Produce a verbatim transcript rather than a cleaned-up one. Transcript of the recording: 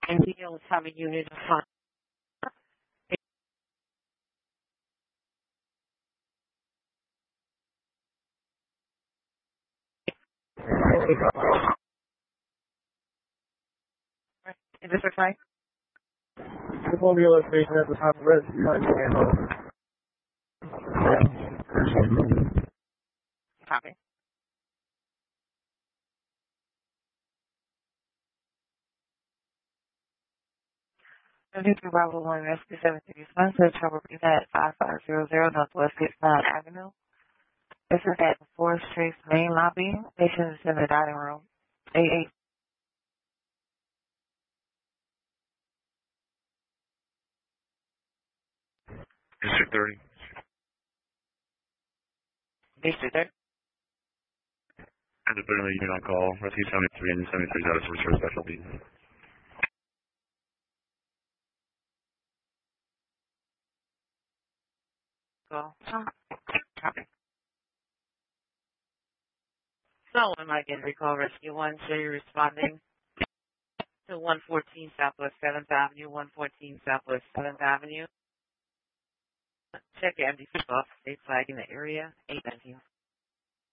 And we don't have a unit of fund. Is this okay? The formula station at the top red. Copy. Moving to Bravo one Rescue seven three one, so trouble at five five zero zero Northwest Fifth-Mile Avenue. This is at the Fourth Street main lobby. Patient is in the dining room. A eight. District thirty. District thirty. And the put in the unit on call. Rescue seventy-three and seventy-three is out of service for specialty. Go. Copy. So when I get recall rescue one, so you're responding to one fourteen Southwest seventh Avenue, one fourteen Southwest seventh Avenue. Check your empty off, state flag in the area, eight nineteen.